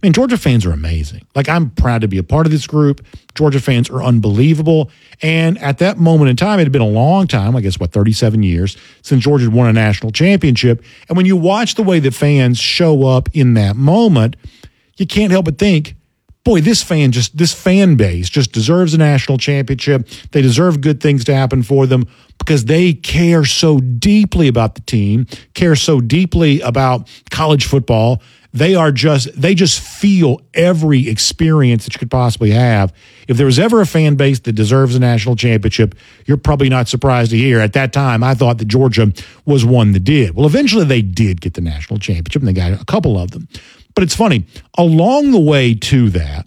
I mean, Georgia fans are amazing. Like, I'm proud to be a part of this group. Georgia fans are unbelievable. And at that moment in time, it had been a long time, I guess, what, thirty-seven years since Georgia had won a national championship. And when you watch the way the fans show up in that moment, you can't help but think, boy, this fan just, this fan base just deserves a national championship. They deserve good things to happen for them because they care so deeply about the team, care so deeply about college football. They are just, they just feel every experience that you could possibly have. If there was ever a fan base that deserves a national championship, you're probably not surprised to hear. At that time, I thought that Georgia was one that did. Well, eventually they did get the national championship, and they got a couple of them. But it's funny, along the way to that,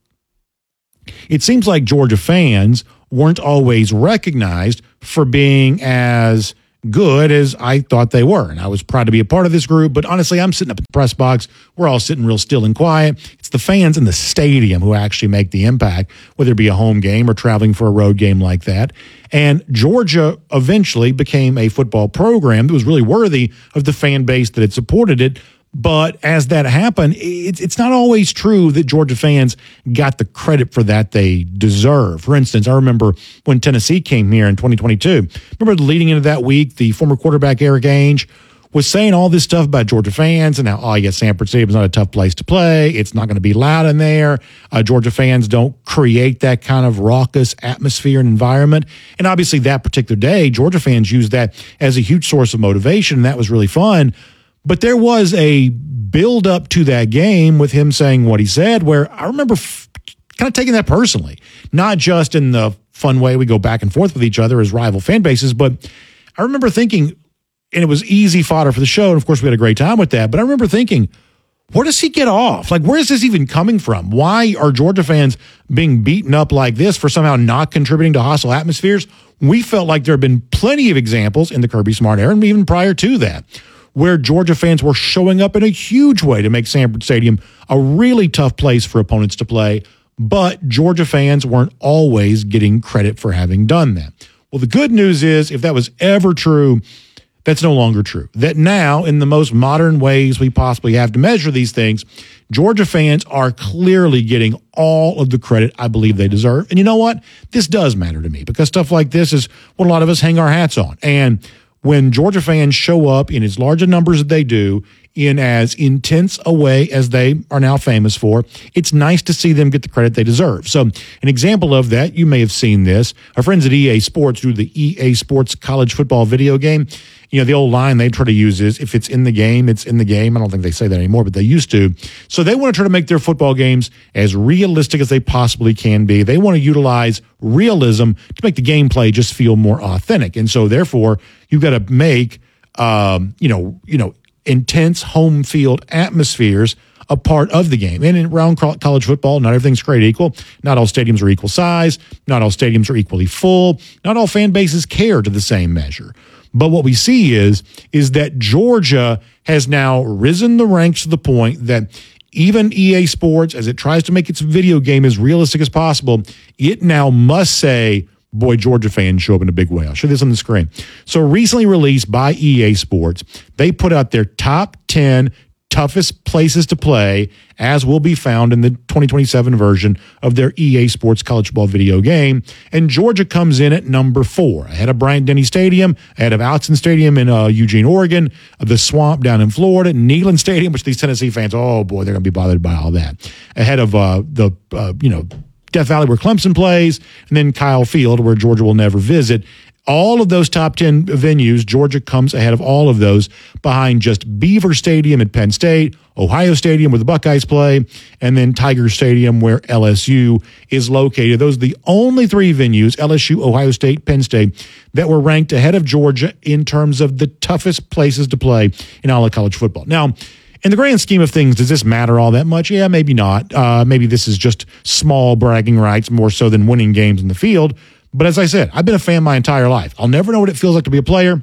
it seems like Georgia fans weren't always recognized for being as good as I thought they were. And I was proud to be a part of this group, but honestly, I'm sitting up at the press box. We're all sitting real still and quiet. It's the fans in the stadium who actually make the impact, whether it be a home game or traveling for a road game like that. And Georgia eventually became a football program that was really worthy of the fan base that had supported it. But as that happened, it's it's not always true that Georgia fans got the credit for that they deserve. For instance, I remember when Tennessee came here in twenty twenty-two. Remember leading into that week, the former quarterback Eric Ainge was saying all this stuff about Georgia fans and how, oh, yeah, Sanford Stadium is not a tough place to play. It's not going to be loud in there. Uh, Georgia fans don't create that kind of raucous atmosphere and environment. And obviously that particular day, Georgia fans used that as a huge source of motivation, and that was really fun. But there was a build up to that game with him saying what he said, where I remember f- kind of taking that personally, not just in the fun way we go back and forth with each other as rival fan bases, but I remember thinking, and it was easy fodder for the show, and of course we had a great time with that, but I remember thinking, where does he get off? Like, where is this even coming from? Why are Georgia fans being beaten up like this for somehow not contributing to hostile atmospheres? We felt like there have been plenty of examples in the Kirby Smart era, and even prior to that, where Georgia fans were showing up in a huge way to make Sanford Stadium a really tough place for opponents to play, but Georgia fans weren't always getting credit for having done that. Well, the good news is, if that was ever true, that's no longer true. That now, in the most modern ways we possibly have to measure these things, Georgia fans are clearly getting all of the credit I believe they deserve. And you know what? This does matter to me, because stuff like this is what a lot of us hang our hats on. And when Georgia fans show up in as large a numbers as they do, in as intense a way as they are now famous for, it's nice to see them get the credit they deserve. So an example of that, you may have seen this. Our friends at E A Sports do the E A Sports college football video game. You know, the old line they try to use is, if it's in the game, it's in the game. I don't think they say that anymore, but they used to. So they want to try to make their football games as realistic as they possibly can be. They want to utilize realism to make the gameplay just feel more authentic. And so therefore, you've got to make, um, you know, you know, intense home field atmospheres a part of the game. And in around college football, not everything's created equal. Not all stadiums are equal size. Not all stadiums are equally full. Not all fan bases care to the same measure. But what we see is, is that Georgia has now risen the ranks to the point that even E A Sports, as it tries to make its video game as realistic as possible, it now must say, boy, Georgia fans show up in a big way. I'll show this on the screen. So recently released by E A Sports, they put out their top ten toughest places to play, as will be found in the twenty twenty-seven version of their E A Sports college football video game. And Georgia comes in at number four, ahead of Bryant-Denny Stadium, ahead of Autzen Stadium in uh, Eugene, Oregon, the Swamp down in Florida, Neyland Stadium, which these Tennessee fans, oh boy, they're going to be bothered by all that. Ahead of uh, the, uh, you know, Death Valley where Clemson plays, and then Kyle Field where Georgia will never visit. All of those top ten venues, Georgia comes ahead of all of those, behind just Beaver Stadium at Penn State, Ohio Stadium where the Buckeyes play, and then Tiger Stadium where L S U is located. Those are the only three venues, L S U, Ohio State, Penn State, that were ranked ahead of Georgia in terms of the toughest places to play in all of college football. Now, in the grand scheme of things, does this matter all that much? Yeah, maybe not. Uh, maybe this is just small bragging rights more so than winning games in the field. But as I said, I've been a fan my entire life. I'll never know what it feels like to be a player.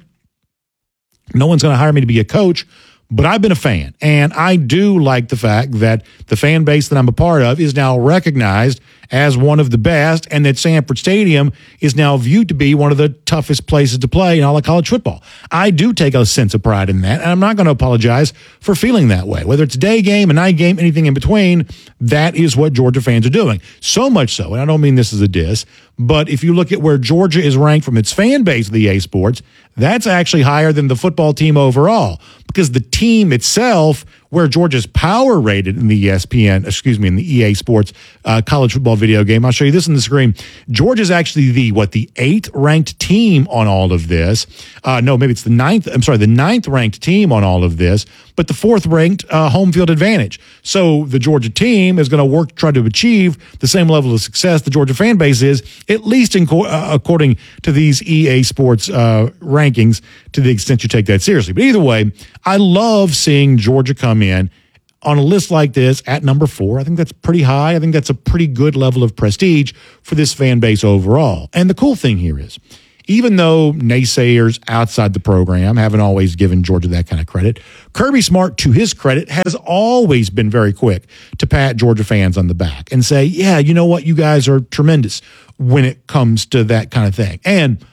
No one's going to hire me to be a coach, but I've been a fan. And I do like the fact that the fan base that I'm a part of is now recognized as one of the best, and that Sanford Stadium is now viewed to be one of the toughest places to play in all of college football. I do take a sense of pride in that, and I'm not going to apologize for feeling that way. Whether it's a day game, a night game, anything in between, that is what Georgia fans are doing. So much so, and I don't mean this as a diss, but if you look at where Georgia is ranked from its fan base of the E A Sports, that's actually higher than the football team overall, because the team itself, where Georgia's power rated in the E S P N, excuse me, in the E A Sports uh, college football video game. I'll show you this on the screen. Georgia's actually the, what, the eighth ranked team on all of this. Uh, no, maybe it's the ninth, I'm sorry, the ninth ranked team on all of this, but the fourth ranked uh, home field advantage. So the Georgia team is going to work to try to achieve the same level of success the Georgia fan base is, at least in co- uh, according to these E A Sports uh, rankings, to the extent you take that seriously. But either way, I love seeing Georgia come in on a list like this at number four. I think that's pretty high. I think that's a pretty good level of prestige for this fan base overall. And the cool thing here is, even though naysayers outside the program haven't always given Georgia that kind of credit, Kirby Smart, to his credit, has always been very quick to pat Georgia fans on the back and say, yeah, you know what, you guys are tremendous when it comes to that kind of thing. And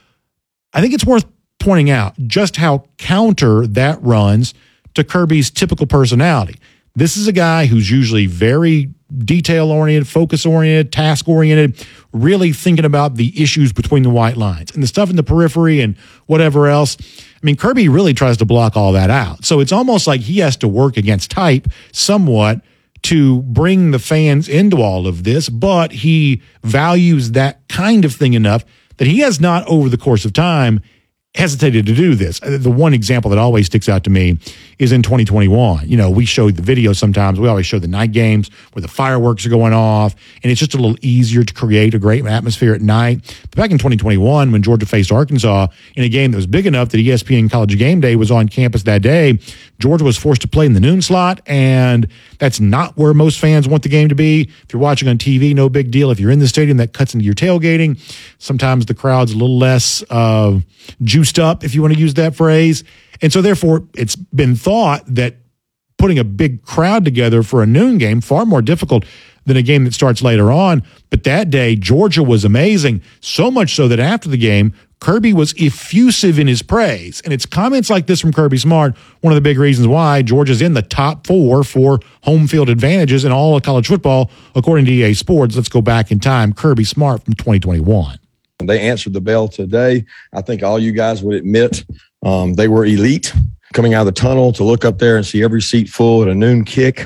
I think it's worth pointing out just how counter that runs to Kirby's typical personality. This is a guy who's usually very detail-oriented, focus-oriented, task-oriented, really thinking about the issues between the white lines. And the stuff in the periphery and whatever else, I mean, Kirby really tries to block all that out. So it's almost like he has to work against type somewhat to bring the fans into all of this, but he values that kind of thing enough that he has not, over the course of time, hesitated to do this. The one example that always sticks out to me is in twenty twenty-one. You know, we showed the video sometimes. We always show the night games where the fireworks are going off, and it's just a little easier to create a great atmosphere at night. But back in twenty twenty-one, when Georgia faced Arkansas in a game that was big enough that E S P N College Game Day was on campus that day, Georgia was forced to play in the noon slot, and that's not where most fans want the game to be. If you're watching on T V, no big deal. If you're in the stadium, that cuts into your tailgating. Sometimes the crowd's a little less uh, juiced up, if you want to use that phrase. And so therefore, it's been thought that putting a big crowd together for a noon game, far more difficult than a game that starts later on. But that day, Georgia was amazing, so much so that after the game, Kirby was effusive in his praise. And it's comments like this from Kirby Smart, one of the big reasons why Georgia's in the top four for home field advantages in all of college football, according to E A Sports. Let's go back in time. Kirby Smart from twenty twenty-one. They answered the bell today. I think all you guys would admit um, they were elite. Coming out of the tunnel to look up there and see every seat full at a noon kick.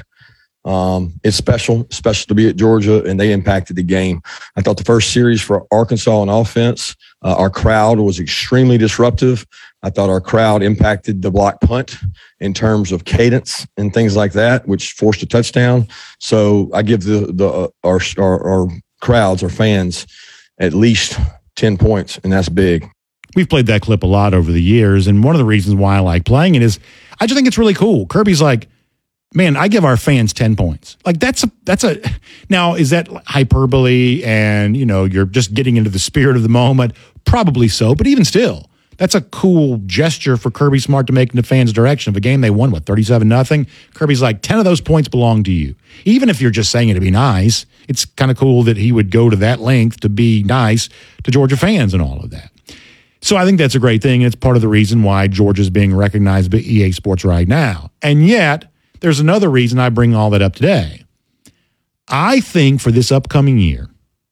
Um, it's special, special to be at Georgia, and they impacted the game. I thought the first series for Arkansas on offense, uh, our crowd was extremely disruptive. I thought our crowd impacted the block punt in terms of cadence and things like that, which forced a touchdown. So I give the the uh, our, our our crowds, our fans, at least ten points, and that's big. We've played that clip a lot over the years, and one of the reasons why I like playing it is I just think it's really cool. Kirby's like, man, I give our fans ten points. Like that's a, that's a, now is that hyperbole and, you know, you're just getting into the spirit of the moment? Probably so, but even still, that's a cool gesture for Kirby Smart to make in the fans' direction of a game they won, what, thirty-seven nothing? Kirby's like, ten of those points belong to you. Even if you're just saying it to be nice, it's kind of cool that he would go to that length to be nice to Georgia fans and all of that. So I think that's a great thing. It's part of the reason why Georgia's being recognized by E A Sports right now. And yet, there's another reason I bring all that up today. I think for this upcoming year,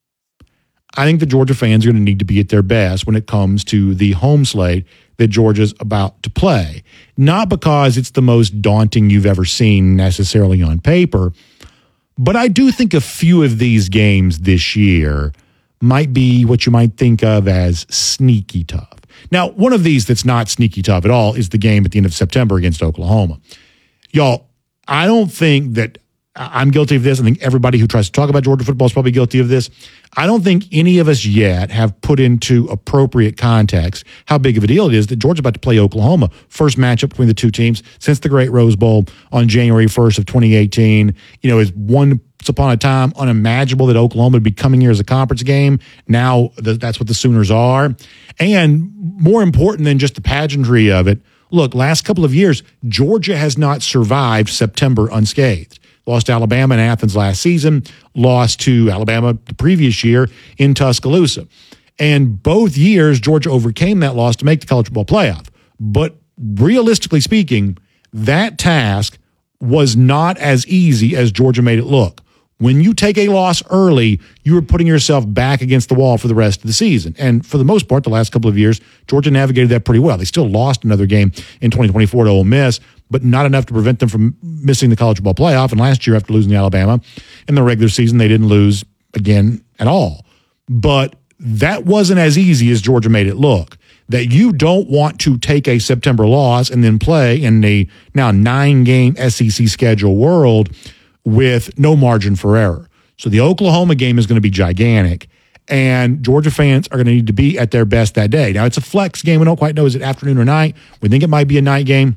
I think the Georgia fans are going to need to be at their best when it comes to the home slate that Georgia's about to play. Not because it's the most daunting you've ever seen necessarily on paper, but I do think a few of these games this year might be what you might think of as sneaky tough. Now, one of these that's not sneaky tough at all is the game at the end of September against Oklahoma. Y'all, I don't think that I'm guilty of this. I think everybody who tries to talk about Georgia football is probably guilty of this. I don't think any of us yet have put into appropriate context how big of a deal it is that Georgia's about to play Oklahoma. First matchup between the two teams since the Great Rose Bowl on January first of twenty eighteen. You know, is once upon a time unimaginable that Oklahoma would be coming here as a conference game. Now that's what the Sooners are. And more important than just the pageantry of it, look, last couple of years, Georgia has not survived September unscathed. lost to Alabama in Athens last season, lost to Alabama the previous year in Tuscaloosa. And both years, Georgia overcame that loss to make the college football playoff. But realistically speaking, that task was not as easy as Georgia made it look. When you take a loss early, you are putting yourself back against the wall for the rest of the season. And for the most part, the last couple of years, Georgia navigated that pretty well. They still lost another game in twenty twenty-four to Ole Miss, but not enough to prevent them from missing the college football playoff. And last year, after losing to Alabama in the regular season, they didn't lose again at all. But that wasn't as easy as Georgia made it look. That you don't want to take a September loss and then play in the now nine-game S E C schedule world with no margin for error. So the Oklahoma game is going to be gigantic, and Georgia fans are going to need to be at their best that day. Now, it's a flex game. We don't quite know, is it afternoon or night? We think it might be a night game,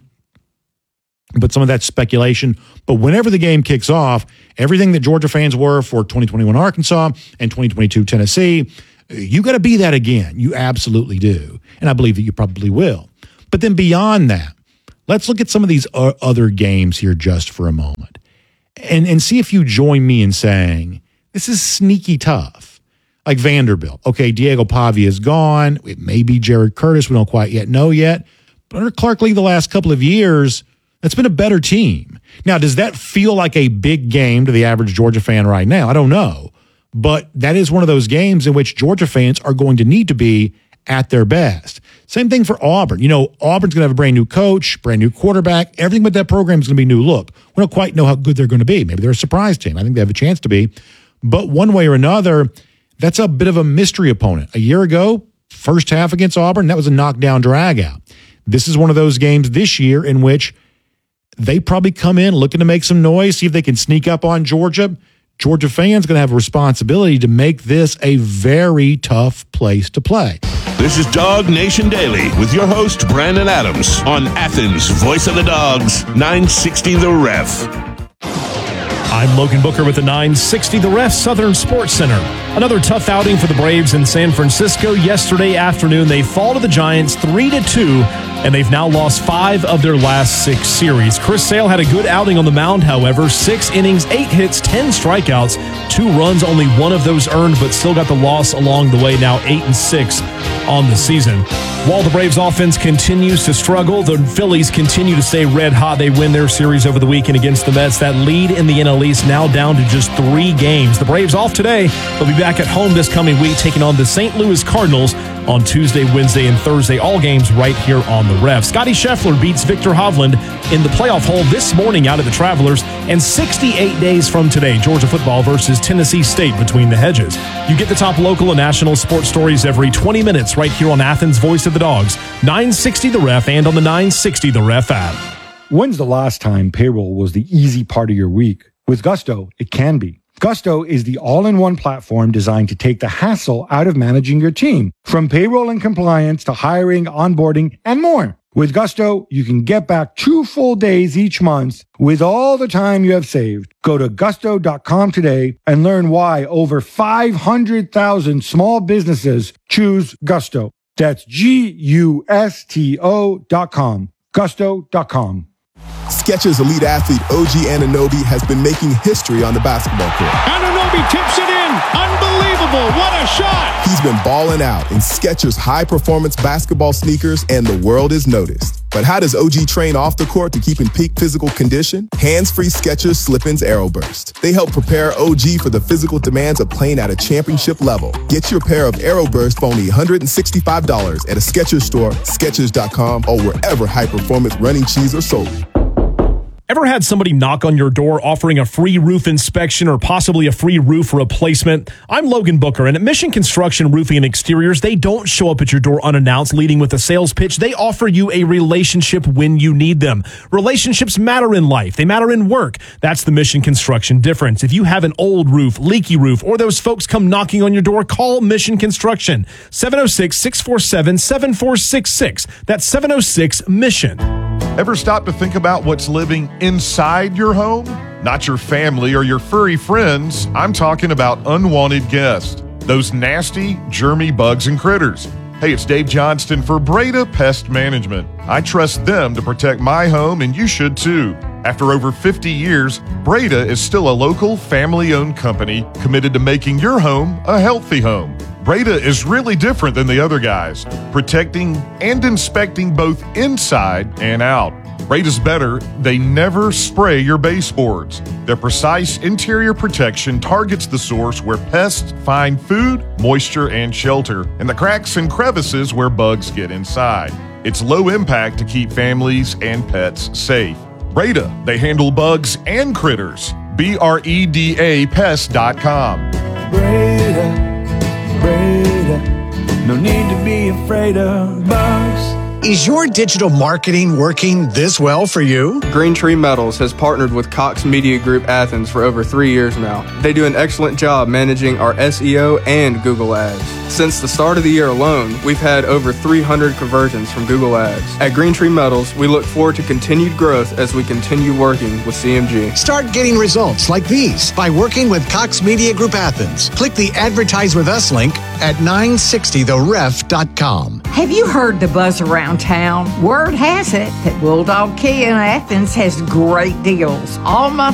but some of that's speculation. But whenever the game kicks off, everything that Georgia fans were for twenty twenty-one Arkansas and twenty twenty-two Tennessee, you got to be that again. You absolutely do. And I believe that you probably will. But then beyond that, let's look at some of these other games here just for a moment. And and see if you join me in saying, this is sneaky tough. Like Vanderbilt. Okay, Diego Pavia is gone. It may be Jared Curtis. We don't quite yet know yet. But under Clark Lee the last couple of years, that's been a better team. Now, does that feel like a big game to the average Georgia fan right now? I don't know. But that is one of those games in which Georgia fans are going to need to be at their best. Same thing for Auburn. You know, Auburn's going to have a brand new coach, brand new quarterback. Everything with that program is going to be new look. We don't quite know how good they're going to be. Maybe they're a surprise team. I think they have a chance to be. But one way or another, that's a bit of a mystery opponent. A year ago, first half against Auburn, that was a knockdown drag out. This is one of those games this year in which they probably come in looking to make some noise, see if they can sneak up on Georgia. Georgia fans going to have a responsibility to make this a very tough place to play. This is Dog Nation Daily with your host, Brandon Adams, on Athens, voice of the Dogs, nine sixty The Ref. I'm Logan Booker with the nine sixty The Ref Southern Sports Center. Another tough outing for the Braves in San Francisco. Yesterday afternoon, they fall to the Giants three to two, and they've now lost five of their last six series. Chris Sale had a good outing on the mound, however. Six innings, eight hits, ten strikeouts, two runs, only one of those earned, but still got the loss along the way, now eight and six on the season. While the Braves offense continues to struggle, the Phillies continue to stay red hot. They win their series over the weekend against the Mets. That lead in the N L East now down to just three games. The Braves off today. They'll be back at home this coming week, taking on the Saint Louis Cardinals on Tuesday, Wednesday, and Thursday. All games right here on the Ref. Scotty Scheffler beats Victor Hovland in the playoff hole this morning out at the Travelers. And sixty-eight days from today, Georgia football versus Tennessee State between the hedges. You get the top local and national sports stories every twenty minutes right here on Athens Voice of the Dogs, nine sixty The Ref, and on the nine sixty The Ref app. When's the last time payroll was the easy part of your week? With Gusto, it can be. Gusto is the all-in-one platform designed to take the hassle out of managing your team, from payroll and compliance to hiring, onboarding, and more. With Gusto, you can get back two full days each month with all the time you have saved. Go to gusto dot com today and learn why over five hundred thousand small businesses choose Gusto. That's G U S T O dot com. gusto dot com. Skechers elite athlete O G Anunoby has been making history on the basketball court. Anunoby tips it in. Unbelievable. What a shot. He's been balling out in Skechers high-performance basketball sneakers, and the world is noticed. But how does O G train off the court to keep in peak physical condition? Hands-free Skechers Slip-ins Aeroburst. They help prepare O G for the physical demands of playing at a championship level. Get your pair of Aeroburst for only one hundred sixty-five dollars at a Skechers store, Skechers dot com, or wherever high-performance running shoes are sold. Ever had somebody knock on your door offering a free roof inspection or possibly a free roof replacement? I'm Logan Booker, and at Mission Construction Roofing and Exteriors, they don't show up at your door unannounced, leading with a sales pitch. They offer you a relationship when you need them. Relationships matter in life. They matter in work. That's the Mission Construction difference. If you have an old roof, leaky roof, or those folks come knocking on your door, call Mission Construction. seven oh six, six four seven, seven four six six. That's seven oh six Mission. Ever stop to think about what's living inside your home? Not your family or your furry friends. I'm talking about unwanted guests. Those nasty, germy bugs and critters. Hey, it's Dave Johnston for Breda Pest Management. I trust them to protect my home, and you should too. After over fifty years, Breda is still a local, family-owned company committed to making your home a healthy home. Breda is really different than the other guys, protecting and inspecting both inside and out. Breda's better, they never spray your baseboards. Their precise interior protection targets the source where pests find food, moisture, and shelter, and the cracks and crevices where bugs get inside. It's low impact to keep families and pets safe. Breda, they handle bugs and critters. B R E D A pest dot com. Breda, Breda, no need to be afraid of bugs. Is your digital marketing working this well for you? Green Tree Metals has partnered with Cox Media Group Athens for over three years now. They do an excellent job managing our S E O and Google Ads. Since the start of the year alone, we've had over three hundred conversions from Google Ads. At Green Tree Metals, we look forward to continued growth as we continue working with C M G. Start getting results like these by working with Cox Media Group Athens. Click the Advertise With Us link at nine sixty the ref dot com. Have you heard the buzz around town? Word has it that Bulldog Kia in Athens has great deals all month